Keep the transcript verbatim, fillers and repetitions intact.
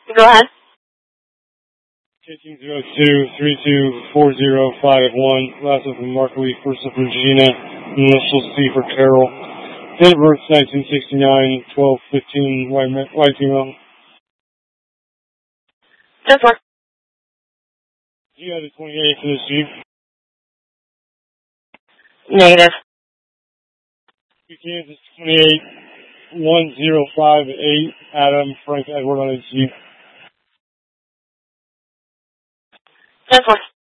Go ahead. fifteen zero two three two four zero five one. Last one from Mark Lee, first one from Gina. Initial C for Carol. Date of birth nineteen sixty-nine, twelve fifteen, white, white female. Just one. You had the twenty-eight for this Jeep. Negative. Kansas twenty-eight one zero five eight. Adam Frank Edward on his Jeep. Just one.